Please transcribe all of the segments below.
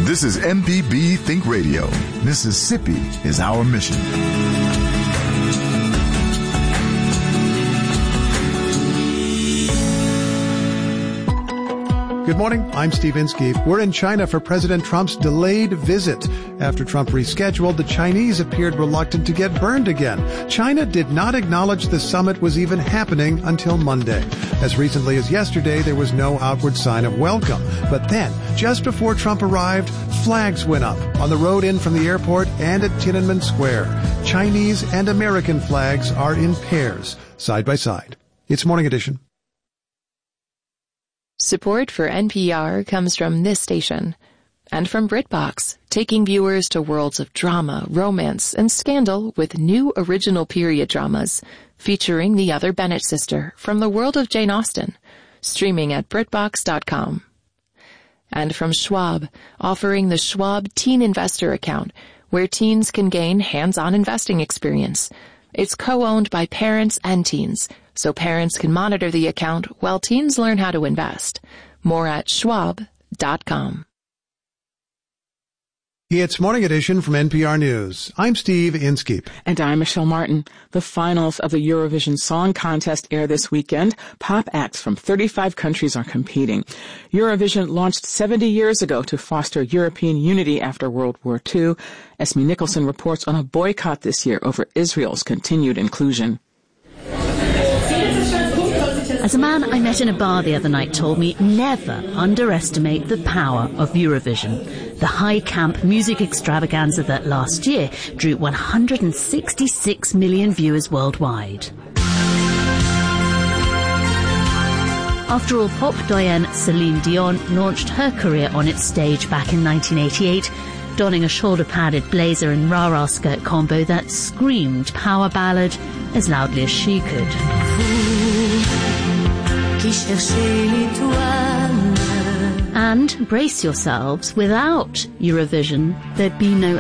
This is MPB Think Radio. Mississippi is our mission. Good morning, I'm Steve Inskeep. We're in China for President Trump's delayed visit. After Trump rescheduled, the Chinese appeared reluctant to get burned again. China did not acknowledge the summit was even happening until Monday. As recently as yesterday, there was no outward sign of welcome. But then, just before Trump arrived, flags went up on the road in from the airport and at Tiananmen Square. Chinese and American flags are in pairs, side by side. It's Morning Edition. Support for NPR comes from this station and from BritBox, taking viewers to worlds of drama, romance, and scandal with new original period dramas featuring the other Bennett sister from the world of Jane Austen, streaming at BritBox.com. And from Schwab, offering the Schwab Teen Investor Account, where teens can gain hands-on investing experience. It's co-owned by parents and teens, so parents can monitor the account while teens learn how to invest. More at schwab.com. It's Morning Edition from NPR News. I'm Steve Inskeep. And I'm Michelle Martin. The finals of the Eurovision Song Contest air this weekend. Pop acts from 35 countries are competing. Eurovision launched 70 years ago to foster European unity after World War II. Esme Nicholson reports on a boycott this year over Israel's continued inclusion. As a man I met in a bar the other night told me, never underestimate the power of Eurovision. The high-camp music extravaganza that last year drew 166 million viewers worldwide. After all, pop doyenne Celine Dion launched her career on its stage back in 1988, donning a shoulder-padded blazer and rah-rah skirt combo that screamed power ballad as loudly as she could. And brace yourselves, without Eurovision, there'd be no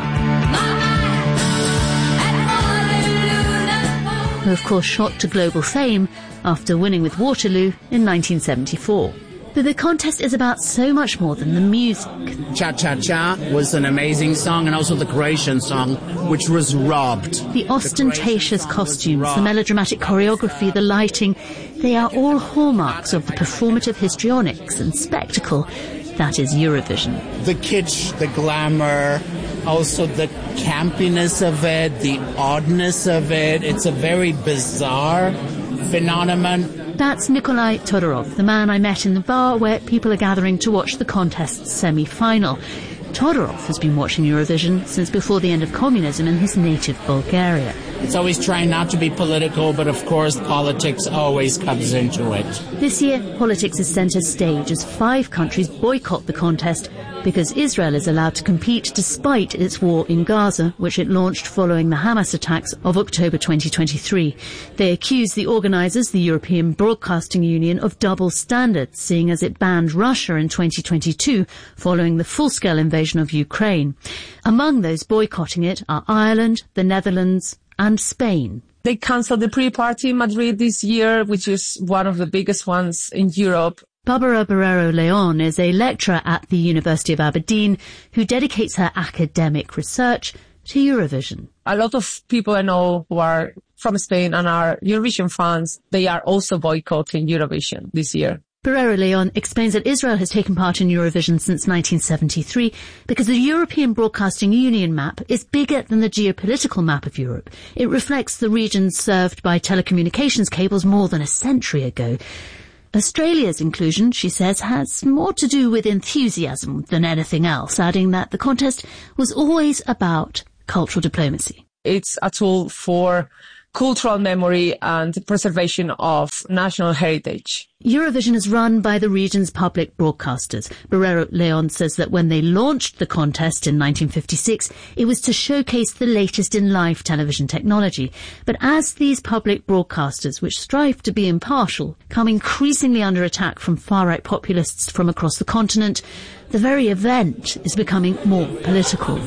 ABBA, who of course shot to global fame after winning with Waterloo in 1974. But the contest is about so much more than the music. Cha Cha Cha was an amazing song, and also the Croatian song, which was robbed. The ostentatious costumes, the melodramatic choreography, the lighting, they are all hallmarks of the performative histrionics and spectacle that is Eurovision. The kitsch, the glamour, also the campiness of it, the oddness of it. It's a very bizarre phenomenon. That's Nikolai Todorov, the man I met in the bar where people are gathering to watch the contest's semi-final. Todorov has been watching Eurovision since before the end of communism in his native Bulgaria. It's always trying not to be political, but of course politics always comes into it. This year, politics is centre stage as 5 countries boycott the contest because Israel is allowed to compete despite its war in Gaza, which it launched following the Hamas attacks of October 2023. They accuse the organisers, the European Broadcasting Union, of double standards, seeing as it banned Russia in 2022 following the full-scale invasion of Ukraine. Among those boycotting it are Ireland, the Netherlands and Spain. They cancelled the pre-party in Madrid this year, which is one of the biggest ones in Europe. Barbara Barrero Leon is a lecturer at the University of Aberdeen who dedicates her academic research to Eurovision. A lot of people I know who are from Spain and are Eurovision fans, they are also boycotting Eurovision this year. Barrero Leon explains that Israel has taken part in Eurovision since 1973 because the European Broadcasting Union map is bigger than the geopolitical map of Europe. It reflects the regions served by telecommunications cables more than a century ago. Australia's inclusion, she says, has more to do with enthusiasm than anything else, adding that the contest was always about cultural diplomacy. It's a tool for cultural memory and preservation of national heritage. Eurovision is run by the region's public broadcasters. Barrero Leon says that when they launched the contest in 1956, it was to showcase the latest in live television technology. But as these public broadcasters, which strive to be impartial, come increasingly under attack from far-right populists from across the continent, the very event is becoming more political.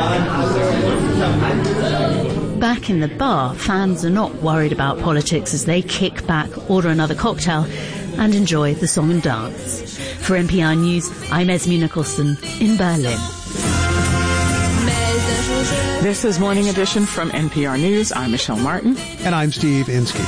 Back in the bar, fans are not worried about politics as they kick back, order another cocktail. and enjoy the song and dance. For NPR News, I'm Esme Nicholson in Berlin. This is Morning Edition from NPR News. I'm Michelle Martin. And I'm Steve Inskeep.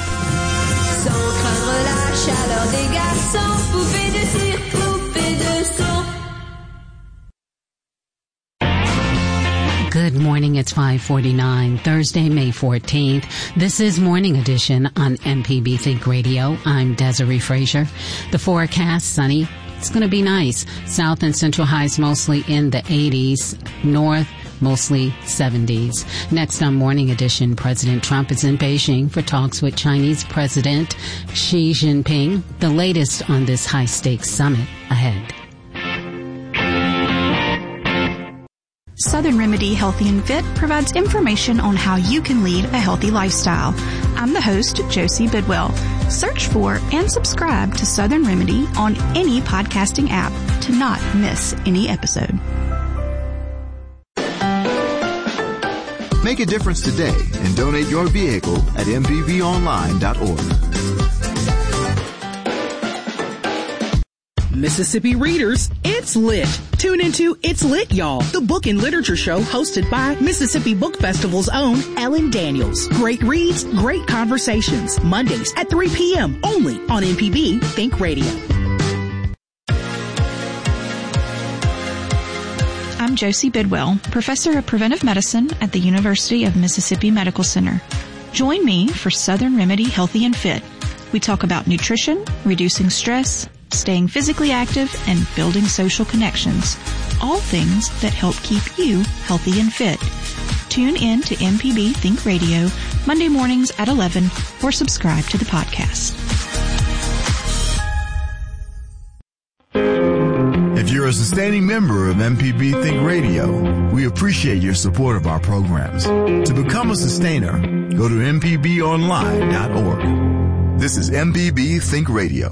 Good morning. It's 5:49, Thursday, May 14th. This is Morning Edition on MPB Think Radio. I'm Desiree Frazier. The forecast, sunny. It's going to be nice. South and central highs mostly in the 80s. North, mostly 70s. Next on Morning Edition, President Trump is in Beijing for talks with Chinese President Xi Jinping. The latest on this high-stakes summit ahead. Southern Remedy Healthy and Fit provides information on how you can lead a healthy lifestyle. I'm the host, Josie Bidwell. Search for and subscribe to Southern Remedy on any podcasting app to not miss any episode. Make a difference today and donate your vehicle at mpbonline.org. Mississippi readers, it's lit. Tune into It's Lit, Y'all, the book and literature show hosted by Mississippi Book Festival's own Ellen Daniels. Great reads, great conversations. Mondays at 3 p.m. only on MPB Think Radio. I'm Josie Bidwell, Professor of Preventive Medicine at the University of Mississippi Medical Center. Join me for Southern Remedy Healthy and Fit. We talk about nutrition, reducing stress, staying physically active, and building social connections. All things that help keep you healthy and fit. Tune in to MPB Think Radio Monday mornings at 11 or subscribe to the podcast. If you're a sustaining member of MPB Think Radio, we appreciate your support of our programs. To become a sustainer, go to mpbonline.org. This is MPB Think Radio.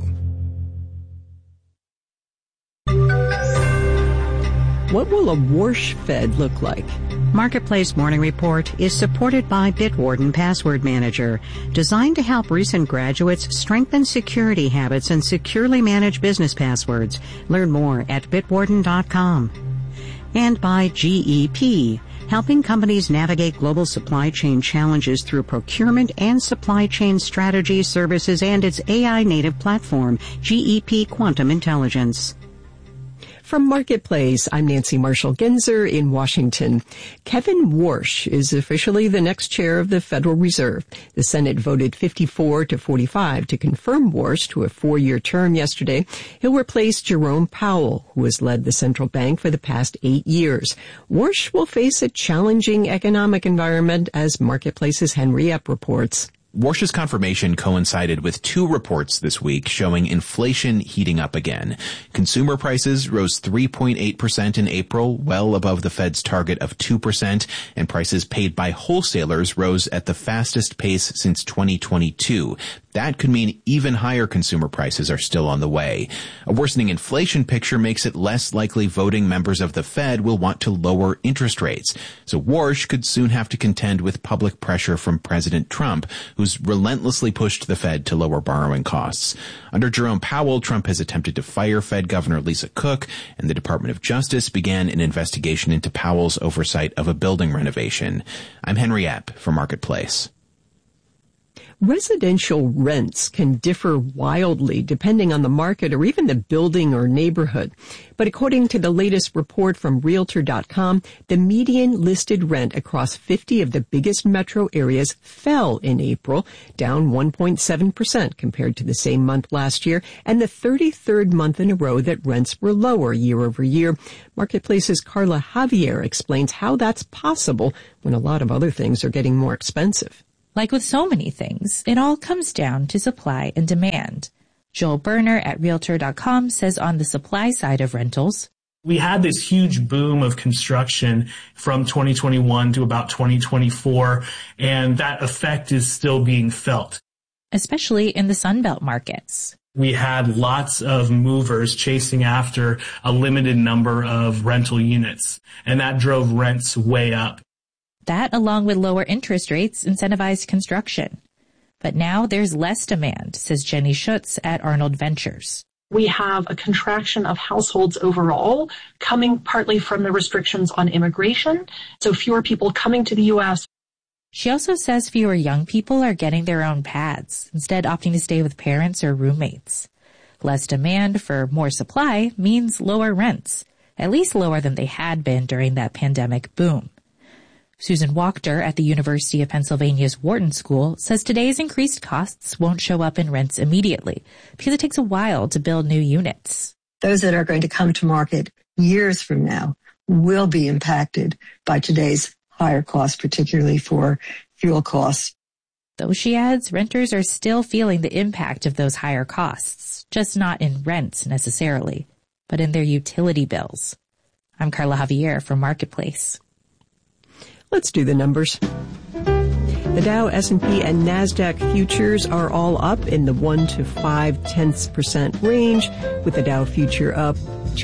What will a WARSH Fed look like? Marketplace Morning Report is supported by Bitwarden Password Manager, designed to help recent graduates strengthen security habits and securely manage business passwords. Learn more at bitwarden.com. And by GEP, helping companies navigate global supply chain challenges through procurement and supply chain strategy services and its AI-native platform, GEP Quantum Intelligence. From Marketplace, I'm Nancy Marshall-Genzer in Washington. Kevin Warsh is officially the next chair of the Federal Reserve. The Senate voted 54-45 to confirm Warsh to a 4-year term yesterday. He'll replace Jerome Powell, who has led the central bank for the past 8 years. Warsh will face a challenging economic environment, as Marketplace's Henry Epp reports. Warsh's confirmation coincided with 2 reports this week showing inflation heating up again. Consumer prices rose 3.8% in April, well above the Fed's target of 2%, and prices paid by wholesalers rose at the fastest pace since 2022. That could mean even higher consumer prices are still on the way. A worsening inflation picture makes it less likely voting members of the Fed will want to lower interest rates. So Warsh could soon have to contend with public pressure from President Trump, who's relentlessly pushed the Fed to lower borrowing costs. Under Jerome Powell, Trump has attempted to fire Fed Governor Lisa Cook, and the Department of Justice began an investigation into Powell's oversight of a building renovation. I'm Henry Epp for Marketplace. Residential rents can differ wildly depending on the market or even the building or neighborhood. But according to the latest report from Realtor.com, the median listed rent across 50 of the biggest metro areas fell in April, down 1.7% compared to the same month last year, and the 33rd month in a row that rents were lower year over year. Marketplace's Carla Javier explains how that's possible when a lot of other things are getting more expensive. Like with so many things, it all comes down to supply and demand. Joel Berner at Realtor.com says on the supply side of rentals, we had this huge boom of construction from 2021 to about 2024, and that effect is still being felt. Especially in the Sunbelt markets. We had lots of movers chasing after a limited number of rental units, and that drove rents way up. That, along with lower interest rates, incentivized construction. But now there's less demand, says Jenny Schutz at Arnold Ventures. We have a contraction of households overall, coming partly from the restrictions on immigration, so fewer people coming to the U.S. She also says fewer young people are getting their own pads, instead opting to stay with parents or roommates. Less demand for more supply means lower rents, at least lower than they had been during that pandemic boom. Susan Wachter at the University of Pennsylvania's Wharton School says today's increased costs won't show up in rents immediately because it takes a while to build new units. Those that are going to come to market years from now will be impacted by today's higher costs, particularly for fuel costs. Though she adds, renters are still feeling the impact of those higher costs, just not in rents necessarily, but in their utility bills. I'm Carla Javier for Marketplace. Let's do the numbers. The Dow, S&P, and NASDAQ futures are all up in the 1 to 0.5% range, with the Dow future up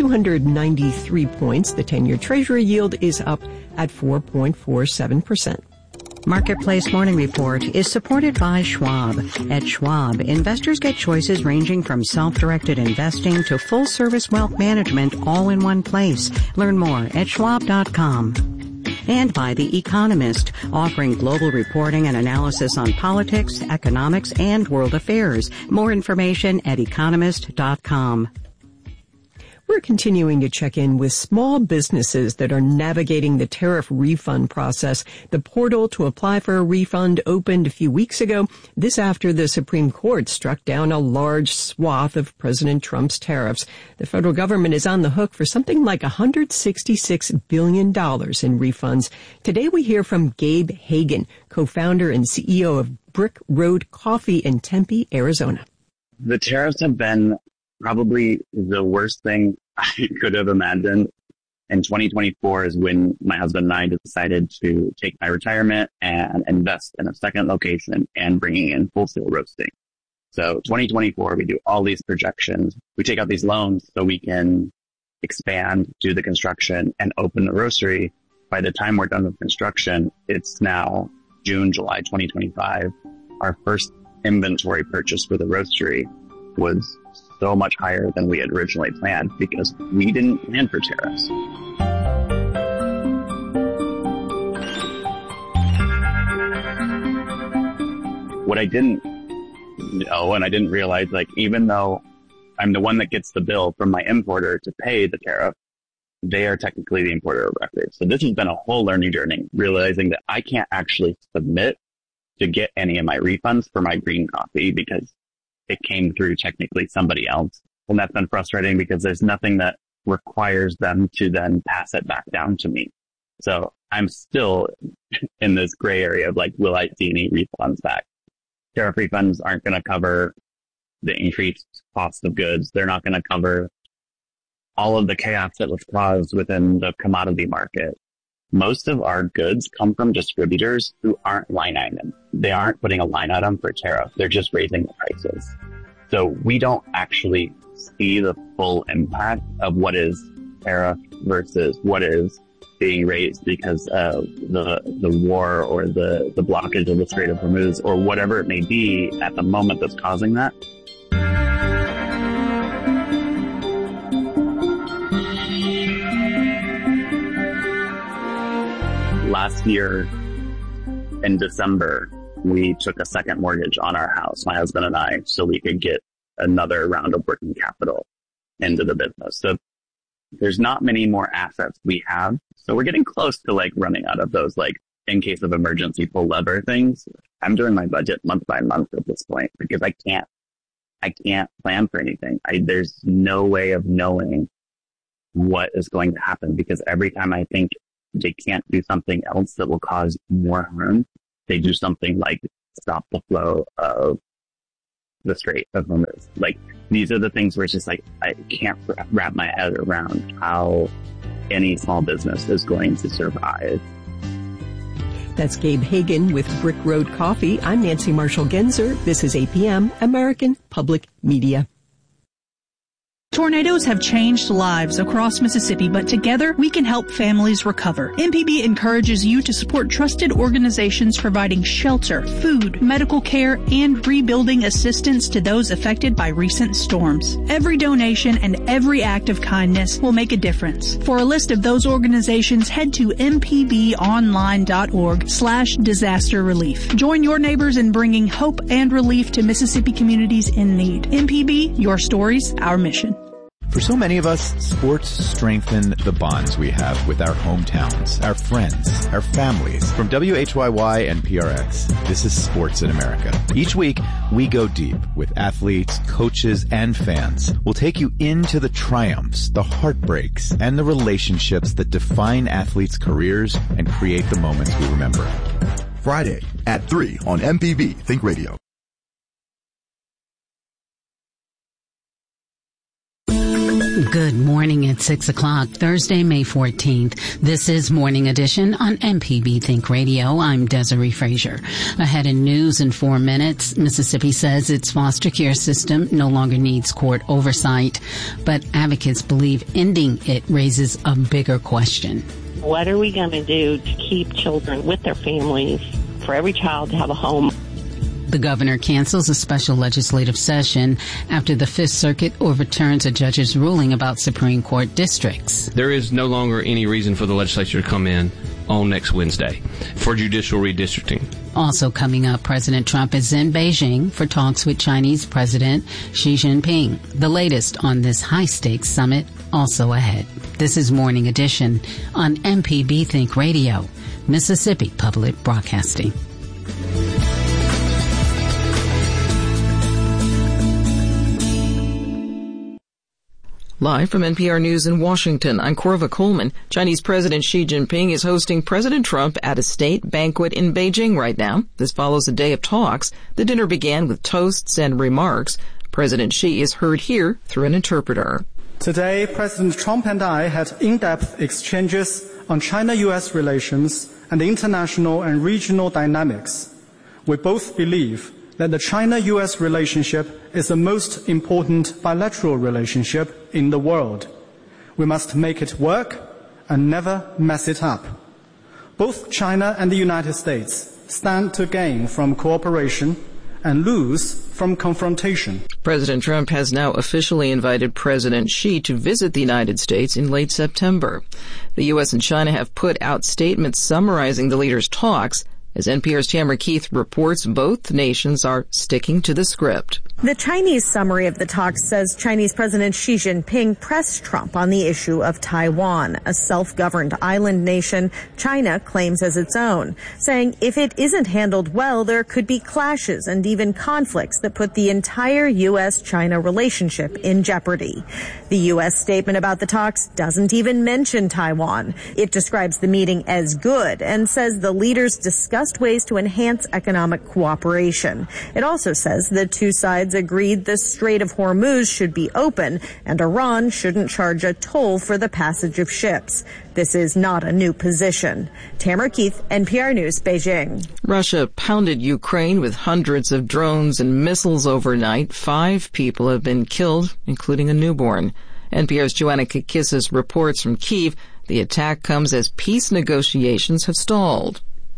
293 points. The 10-year Treasury yield is up at 4.47%. Marketplace Morning Report is supported by Schwab. At Schwab, investors get choices ranging from self-directed investing to full-service wealth management all in one place. Learn more at schwab.com. And by The Economist, offering global reporting and analysis on politics, economics, and world affairs. More information at economist.com. We're continuing to check in with small businesses that are navigating the tariff refund process. The portal to apply for a refund opened a few weeks ago. This after the Supreme Court struck down a large swath of President Trump's tariffs. The federal government is on the hook for something like $166 billion in refunds. Today we hear from Gabe Hagan, co-founder and CEO of Brick Road Coffee in Tempe, Arizona. The tariffs have been probably the worst thing I could have imagined. And 2024 is when my husband and I decided to take my retirement and invest in a second location and bringing in wholesale roasting. So 2024, we do all these projections. We take out these loans so we can expand, do the construction, and open the roastery. By the time we're done with construction, it's now June, July 2025. Our first inventory purchase for the roastery was so much higher than we had originally planned because we didn't plan for tariffs. What I didn't know and I didn't realize, like, even though I'm the one that gets the bill from my importer to pay the tariff, they are technically the importer of record. So this has been a whole learning journey, realizing that I can't actually submit to get any of my refunds for my green coffee because it came through technically somebody else. And that's been frustrating because there's nothing that requires them to then pass it back down to me. So I'm still in this gray area of like, will I see any refunds back? Tariff refunds aren't going to cover the increased cost of goods. They're not going to cover all of the chaos that was caused within the commodity market. Most of our goods come from distributors who aren't line item. They aren't putting a line item for tariff. They're just raising the prices. So we don't actually see the full impact of what is tariff versus what is being raised because of the war or the blockage of the Strait of Hormuz or whatever it may be at the moment that's causing that. Last year in December, we took a second mortgage on our house, my husband and I, so we could get another round of working capital into the business. So there's not many more assets we have. So we're getting close to like running out of those, like in case of emergency pull lever things. I'm doing my budget month by month at this point because I can't plan for anything. There's no way of knowing what is going to happen because every time I think they can't do something else that will cause more harm, they do something like stop the flow of the Strait of Hormuz. Like, these are the things where it's just like, I can't wrap my head around how any small business is going to survive. That's Gabe Hagan with Brick Road Coffee. I'm Nancy Marshall Genzer. This is APM, American Public Media. Tornadoes have changed lives across Mississippi, but together we can help families recover. MPB encourages you to support trusted organizations providing shelter, food, medical care, and rebuilding assistance to those affected by recent storms. Every donation and every act of kindness will make a difference. For a list of those organizations, head to mpbonline.org/disaster relief. Join your neighbors in bringing hope and relief to Mississippi communities in need. MPB, your stories, our mission. For so many of us, sports strengthen the bonds we have with our hometowns, our friends, our families. From WHYY and PRX, this is Sports in America. Each week, we go deep with athletes, coaches, and fans. We'll take you into the triumphs, the heartbreaks, and the relationships that define athletes' careers and create the moments we remember. Friday at 3 on MPB Think Radio. Good morning at 6 o'clock, Thursday, May 14th. This is Morning Edition on MPB Think Radio. I'm Desiree Frazier. Ahead in news in 4 minutes, Mississippi says its foster care system no longer needs court oversight, but advocates believe ending it raises a bigger question. What are we going to do to keep children with their families, for every child to have a home? The governor cancels a special legislative session after the Fifth Circuit overturns a judge's ruling about Supreme Court districts. There is no longer any reason for the legislature to come in on next Wednesday for judicial redistricting. Also coming up, President Trump is in Beijing for talks with Chinese President Xi Jinping. The latest on this high-stakes summit also ahead. This is Morning Edition on MPB Think Radio, Mississippi Public Broadcasting. Live from NPR News in Washington, I'm Corva Coleman. Chinese President Xi Jinping is hosting President Trump at a state banquet in Beijing right now. This follows a day of talks. The dinner began with toasts and remarks. President Xi is heard here through an interpreter. Today, President Trump and I had in-depth exchanges on China-U.S. relations and international and regional dynamics. We both believe that the China-U.S. relationship is the most important bilateral relationship in the world. We must make it work and never mess it up. Both China and the United States stand to gain from cooperation and lose from confrontation. President Trump has now officially invited President Xi to visit the United States in late September. The U.S. and China have put out statements summarizing the leaders' talks. As NPR's Tamara Keith reports, both nations are sticking to the script. The Chinese summary of the talks says Chinese President Xi Jinping pressed Trump on the issue of Taiwan, a self-governed island nation China claims as its own, saying if it isn't handled well, there could be clashes and even conflicts that put the entire U.S.-China relationship in jeopardy. The U.S. statement about the talks doesn't even mention Taiwan. It describes the meeting as good and says the leaders discussed ways to enhance economic cooperation. It also says the two sides agreed the Strait of Hormuz should be open and Iran shouldn't charge a toll for the passage of ships. This is not a new position. Tamara Keith, NPR News, Beijing. Russia pounded Ukraine with hundreds of drones and missiles overnight. 5 people have been killed, including a newborn. NPR's Joanna Kakissis reports from Kyiv. The attack comes as peace negotiations have stalled.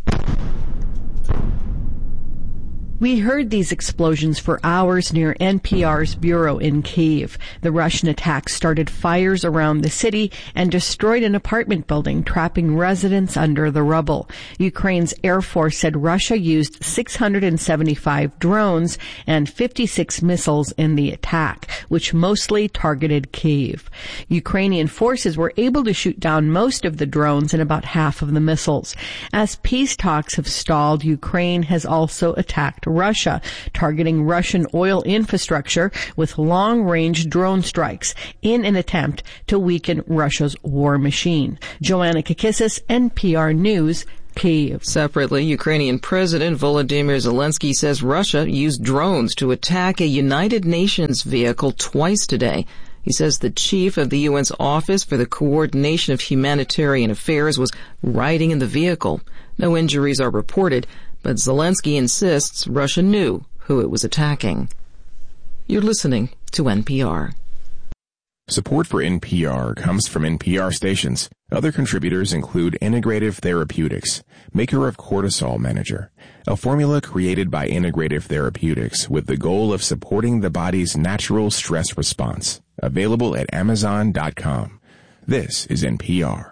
We heard these explosions for hours near NPR's bureau in Kyiv. The Russian attack started fires around the city and destroyed an apartment building, trapping residents under the rubble. Ukraine's Air Force said Russia used 675 drones and 56 missiles in the attack, which mostly targeted Kyiv. Ukrainian forces were able to shoot down most of the drones and about half of the missiles. As peace talks have stalled, Ukraine has also attacked Russia, targeting Russian oil infrastructure with long-range drone strikes in an attempt to weaken Russia's war machine. Joanna Kakissis, NPR News, Kyiv. Separately, Ukrainian President Volodymyr Zelensky says Russia used drones to attack a United Nations vehicle twice today. He says the chief of the UN's Office for the Coordination of Humanitarian Affairs was riding in the vehicle. No injuries are reported, but Zelensky insists Russia knew who it was attacking. You're listening to NPR. Support for NPR comes from NPR stations. Other contributors include Integrative Therapeutics, maker of Cortisol Manager, a formula created by Integrative Therapeutics with the goal of supporting the body's natural stress response. Available at Amazon.com. This is NPR.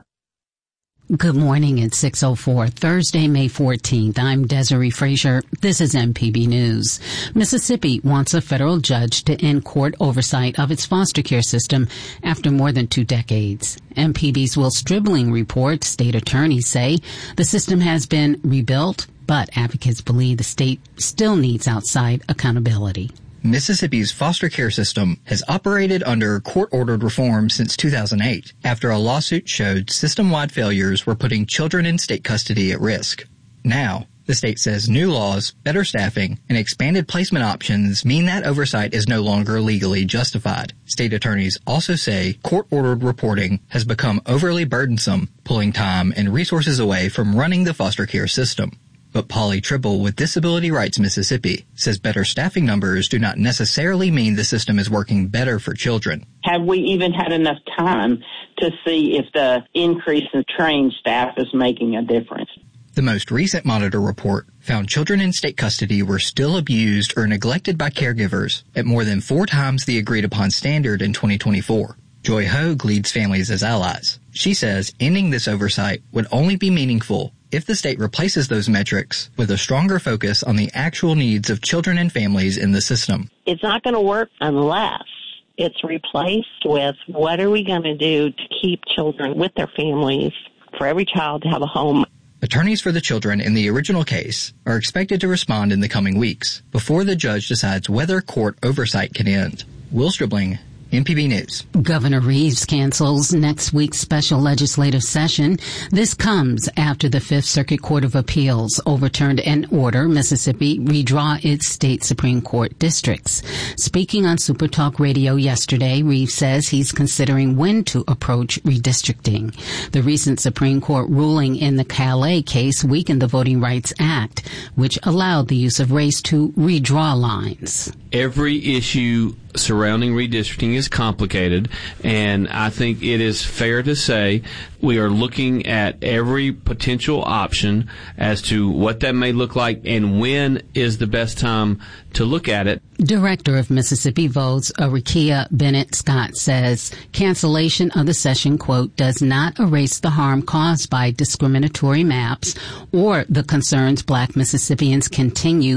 Good morning at 6:04, Thursday, May 14th. I'm Desiree Frazier. This is MPB News. Mississippi wants a federal judge to end court oversight of its foster care system after more than 2 decades. MPB's Will Stribling reports state attorneys say the system has been rebuilt, but advocates believe the state still needs outside accountability. Mississippi's foster care system has operated under court-ordered reform since 2008 after a lawsuit showed system-wide failures were putting children in state custody at risk. Now, the state says new laws, better staffing, and expanded placement options mean that oversight is no longer legally justified. State attorneys also say court-ordered reporting has become overly burdensome, pulling time and resources away from running the foster care system. But Polly Tribble with Disability Rights Mississippi says better staffing numbers do not necessarily mean the system is working better for children. Have we even had enough time to see if the increase in trained staff is making a difference? The most recent Monitor report found children in state custody were still abused or neglected by caregivers at more than 4 times the agreed-upon standard in 2024. Joy Hogue leads Families as Allies. She says ending this oversight would only be meaningful if the state replaces those metrics with a stronger focus on the actual needs of children and families in the system. It's not going to work unless it's replaced with what are we going to do to keep children with their families, for every child to have a home. Attorneys for the children in the original case are expected to respond in the coming weeks before the judge decides whether court oversight can end. Will Stribling, MPB News. Governor Reeves cancels next week's special legislative session. This comes after the Fifth Circuit Court of Appeals overturned an order Mississippi redraw its state Supreme Court districts. Speaking on Super Talk Radio yesterday, Reeves says he's considering when to approach redistricting. The recent Supreme Court ruling in the Calais case weakened the Voting Rights Act, which allowed the use of race to redraw lines. Every issue surrounding redistricting is complicated, and I think it is fair to say we are looking at every potential option as to what that may look like and when is the best time to look at it. Director of Mississippi Votes, Arikia Bennett Scott, says cancellation of the session, quote, does not erase the harm caused by discriminatory maps or the concerns Black Mississippians continue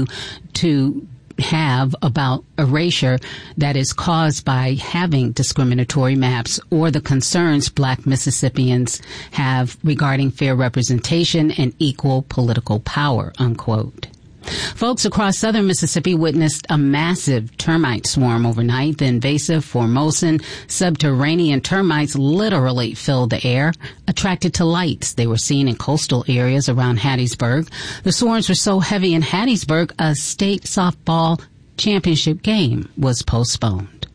to have about erasure that is caused by having discriminatory maps or the concerns Black Mississippians have regarding fair representation and equal political power, unquote. Folks across southern Mississippi witnessed a massive termite swarm overnight. The invasive Formosan subterranean termites literally filled the air, attracted to lights. They were seen in coastal areas around Hattiesburg. The swarms were so heavy in Hattiesburg, a state softball championship game was postponed.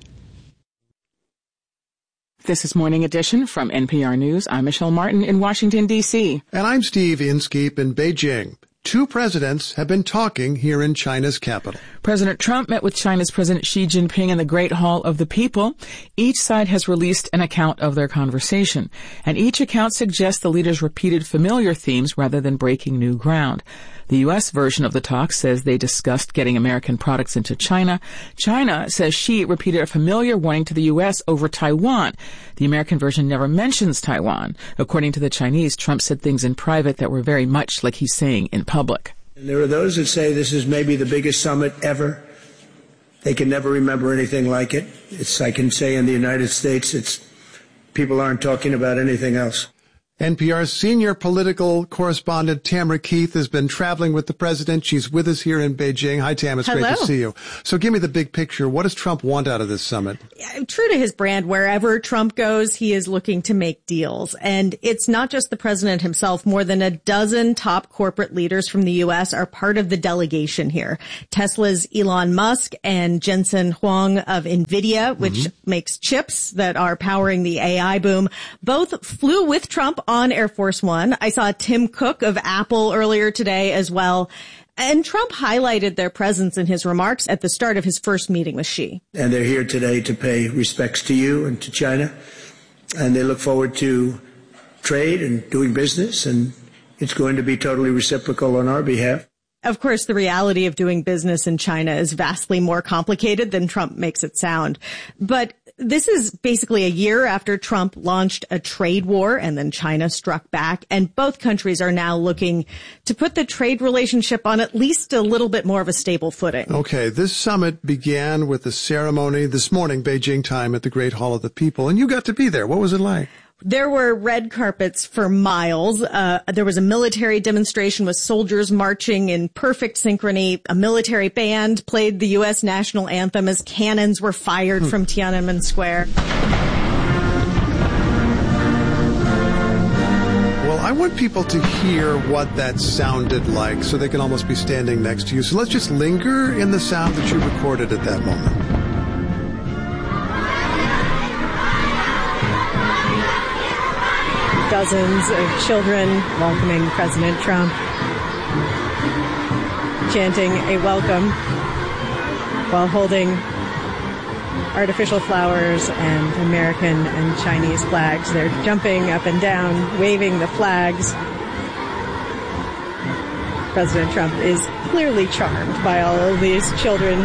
This is Morning Edition from NPR News. I'm Michelle Martin in Washington, D.C. And I'm Steve Inskeep in Beijing. 2 presidents have been talking here in China's capital. President Trump met with China's President Xi Jinping in the Great Hall of the People. Each side has released an account of their conversation, and each account suggests the leaders repeated familiar themes rather than breaking new ground. The U.S. version of the talk says they discussed getting American products into China. China says Xi repeated a familiar warning to the U.S. over Taiwan. The American version never mentions Taiwan. According to the Chinese, Trump said things in private that were very much like he's saying in public. And there are those that say this is maybe the biggest summit ever. They can never remember anything like it. I can say in the United States, people aren't talking about anything else. NPR's senior political correspondent Tamara Keith has been traveling with the president. She's with us here in Beijing. Hi, Tam. It's great to see you. So give me the big picture. What does Trump want out of this summit? True to his brand, wherever Trump goes, he is looking to make deals. And it's not just the president himself. More than a dozen top corporate leaders from the U.S. are part of the delegation here. Tesla's Elon Musk and Jensen Huang of NVIDIA, which makes chips that are powering the AI boom, both flew with Trump on Air Force One. I saw Tim Cook of Apple earlier today as well. And Trump highlighted their presence in his remarks at the start of his first meeting with Xi. And they're here today to pay respects to you and to China. And they look forward to trade and doing business. And it's going to be totally reciprocal on our behalf. Of course, the reality of doing business in China is vastly more complicated than Trump makes it sound. But this is basically a year after Trump launched a trade war and then China struck back. And both countries are now looking to put the trade relationship on at least a little bit more of a stable footing. Okay, this summit began with a ceremony this morning, Beijing time, at the Great Hall of the People. And you got to be there. What was it like? There were red carpets for miles. There was a military demonstration with soldiers marching in perfect synchrony. A military band played the U.S. national anthem as cannons were fired from Tiananmen Square. Well, I want people to hear what that sounded like so they can almost be standing next to you. So let's just linger in the sound that you recorded at that moment. Dozens of children welcoming President Trump, chanting a welcome while holding artificial flowers and American and Chinese flags. They're jumping up and down, waving the flags. President Trump is clearly charmed by all of these children.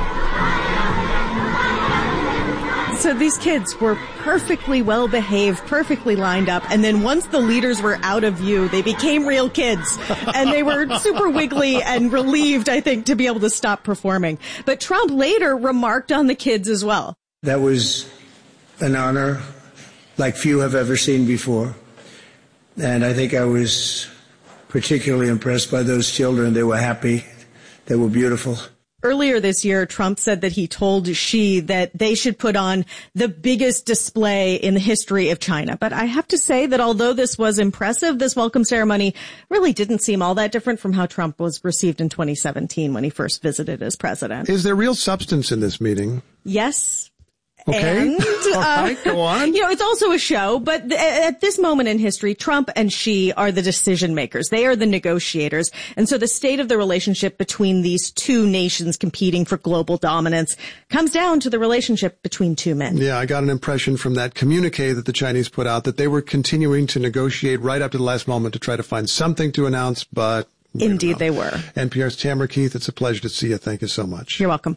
So these kids were perfectly well behaved, perfectly lined up. And then once the leaders were out of view, they became real kids. And they were super wiggly and relieved, I think, to be able to stop performing. But Trump later remarked on the kids as well. That was an honor like few have ever seen before. And I think I was particularly impressed by those children. They were happy. They were beautiful. Earlier this year, Trump said that he told Xi that they should put on the biggest display in the history of China. But I have to say that although this was impressive, this welcome ceremony really didn't seem all that different from how Trump was received in 2017 when he first visited as president. Is there real substance in this meeting? Yes. Okay. And, all right, go on. It's also a show, but at this moment in history, Trump and Xi are the decision makers. They are the negotiators. And so the state of the relationship between these two nations competing for global dominance comes down to the relationship between two men. Yeah, I got an impression from that communique that the Chinese put out that they were continuing to negotiate right up to the last moment to try to find something to announce, but... Indeed, they were. NPR's Tamara Keith, it's a pleasure to see you. Thank you so much. You're welcome.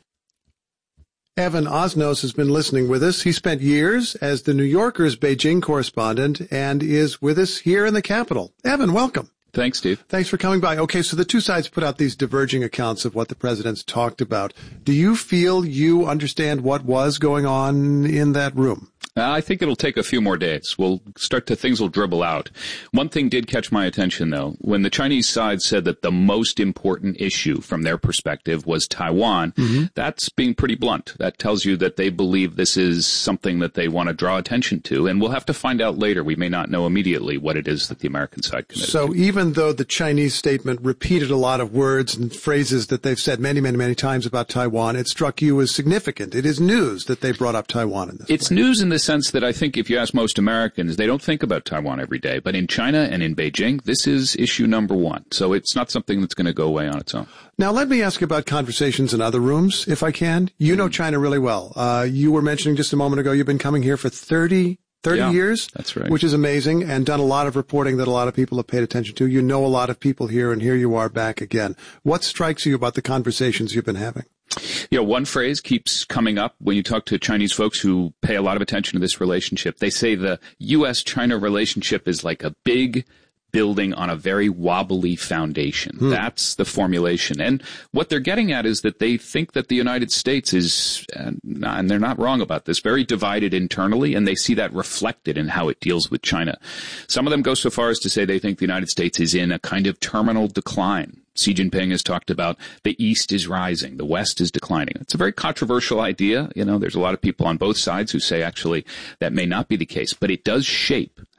Evan Osnos has been listening with us. He spent years as the New Yorker's Beijing correspondent and is with us here in the Capitol. Evan, welcome. Thanks, Steve. Thanks for coming by. Okay, so the two sides put out these diverging accounts of what the president's talked about. Do you feel you understand what was going on in that room? I think it'll take a few more days. Things will dribble out. One thing did catch my attention, though. When the Chinese side said that the most important issue from their perspective was Taiwan, that's being pretty blunt. That tells you that they believe this is something that they want to draw attention to, and we'll have to find out later. We may not know immediately what it is that the American side committed to. So even though the Chinese statement repeated a lot of words and phrases that they've said many, many, many times about Taiwan, it struck you as significant. It is news that they brought up Taiwan in this. It's news in the sense that I think if you ask most Americans, they don't think about Taiwan every day. But in China and in Beijing, this is issue number one. So it's not something that's going to go away on its own. Now, let me ask about conversations in other rooms, if I can. You know China really well. You were mentioning just a moment ago you've been coming here for 30 years. That's right. Which is amazing, and done a lot of reporting that a lot of people have paid attention to. You know a lot of people here, and here you are back again. What strikes you about the conversations you've been having? One phrase keeps coming up when you talk to Chinese folks who pay a lot of attention to this relationship. They say the U.S.-China relationship is like a big building on a very wobbly foundation. That's the formulation. And what they're getting at is that they think that the United States is, and they're not wrong about this, very divided internally, and they see that reflected in how it deals with China. Some of them go so far as to say they think the United States is in a kind of terminal decline. Xi Jinping has talked about the East is rising, the West is declining. It's a very controversial idea. There's a lot of people on both sides who say actually that may not be the case, but it does shape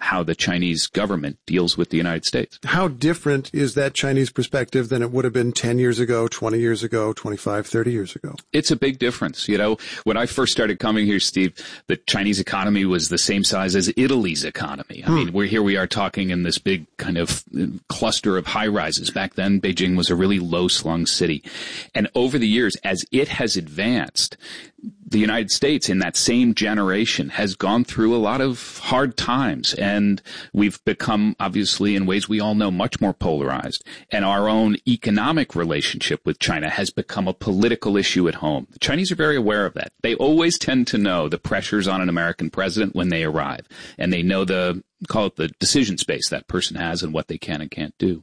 how the Chinese government deals with the United States. How different is that Chinese perspective than it would have been 10 years ago, 20 years ago, 25, 30 years ago? It's a big difference. You know, when I first started coming here, Steve, the Chinese economy was the same size as Italy's economy. I mean, we are talking in this big kind of cluster of high rises. Back then, Beijing was a really low-slung city. And over the years, as it has advanced, the United States in that same generation has gone through a lot of hard times, and we've become, obviously, in ways we all know, much more polarized. And our own economic relationship with China has become a political issue at home. The Chinese are very aware of that. They always tend to know the pressures on an American president when they arrive, and they know call it the decision space that person has and what they can and can't do.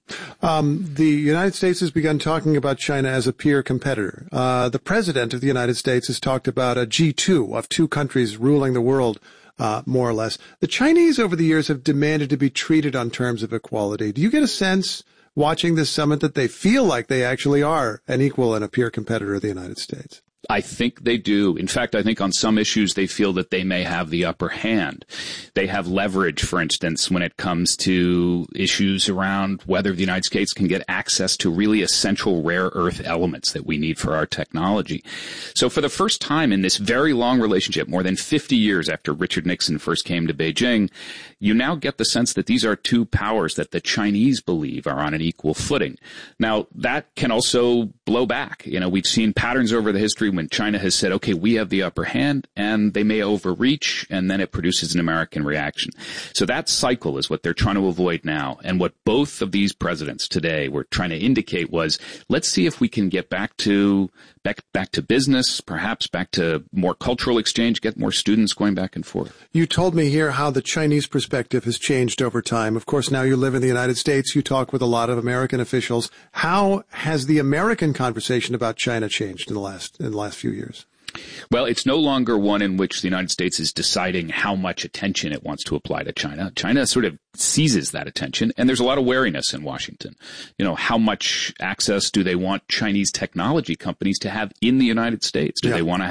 The United States has begun talking about China as a peer competitor. The president of the United States has talked about a G2 of two countries ruling the world, more or less. The Chinese over the years have demanded to be treated on terms of equality. Do you get a sense, watching this summit, that they feel like they actually are an equal and a peer competitor of the United States? I think they do. In fact, I think on some issues they feel that they may have the upper hand. They have leverage, for instance, when it comes to issues around whether the United States can get access to really essential rare earth elements that we need for our technology. So for the first time in this very long relationship, more than 50 years after Richard Nixon first came to Beijing, you now get the sense that these are two powers that the Chinese believe are on an equal footing. Now, that can also blow back. You know, we've seen patterns over the history when China has said, okay, we have the upper hand, and they may overreach, and then it produces an American reaction. So that cycle is what they're trying to avoid now. And what both of these presidents today were trying to indicate was, let's see if we can get back to business, perhaps back to more cultural exchange, get more students going back and forth. You told me here how the Chinese perspective has changed over time. Of course, now you live in the United States. You talk with a lot of American officials. How has the American conversation about China changed in the last few years? Well, it's no longer one in which the United States is deciding how much attention it wants to apply to China. China sort of seizes that attention, and there's a lot of wariness in Washington. You know, how much access do they want Chinese technology companies to have in the United States? Do they want to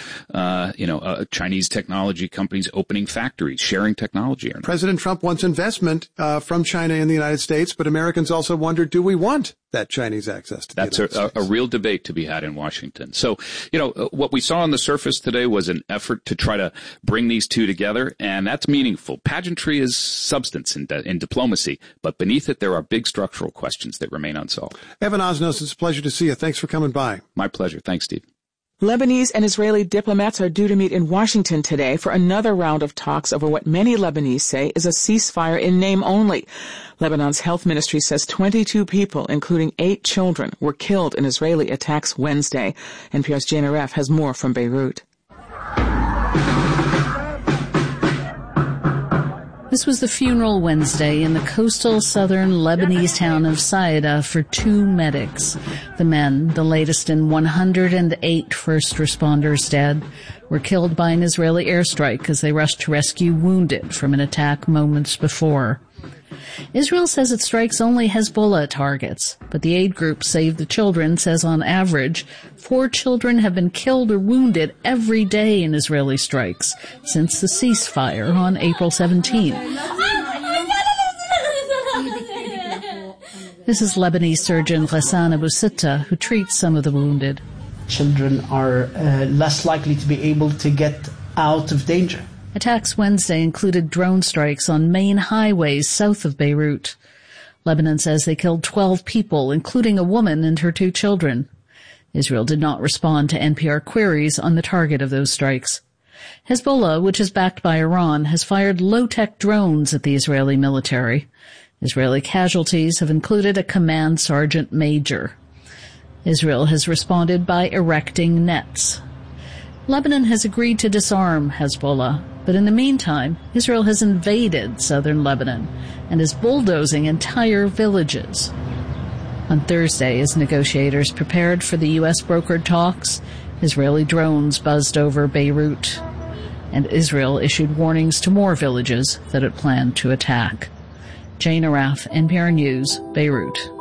have, Chinese technology companies opening factories, sharing technology? Or not? President Trump wants investment from China in the United States, but Americans also wonder, do we want that Chinese access to the United States? That's a real debate to be had in Washington. So, what we saw on the surface today was an effort to try to bring these two together, and that's meaningful. Pageantry is substance in diplomacy, but beneath it, there are big structural questions that remain unsolved. Evan Osnos, it's a pleasure to see you. Thanks for coming by. My pleasure. Thanks, Steve. Lebanese and Israeli diplomats are due to meet in Washington today for another round of talks over what many Lebanese say is a ceasefire in name only. Lebanon's health ministry says 22 people, including 8 children, were killed in Israeli attacks Wednesday. NPR's Jane Aref has more from Beirut. This was the funeral Wednesday in the coastal southern Lebanese town of Saida for 2 medics. The men, the latest in 108 first responders dead, were killed by an Israeli airstrike as they rushed to rescue wounded from an attack moments before. Israel says it strikes only Hezbollah targets, but the aid group Save the Children says on average 4 children have been killed or wounded every day in Israeli strikes since the ceasefire on April 17. This is Lebanese surgeon Ghassan Abu Sitta, who treats some of the wounded. Children are less likely to be able to get out of danger. Attacks Wednesday included drone strikes on main highways south of Beirut. Lebanon says they killed 12 people, including a woman and her 2 children. Israel did not respond to NPR queries on the target of those strikes. Hezbollah, which is backed by Iran, has fired low-tech drones at the Israeli military. Israeli casualties have included a command sergeant major. Israel has responded by erecting nets. Lebanon has agreed to disarm Hezbollah, but in the meantime, Israel has invaded southern Lebanon and is bulldozing entire villages. On Thursday, as negotiators prepared for the U.S.-brokered talks, Israeli drones buzzed over Beirut, and Israel issued warnings to more villages that it planned to attack. Jane Aref, NPR News, Beirut.